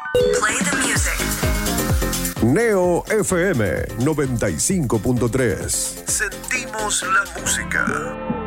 Play the music. Neo FM 95.3. Sentimos la música.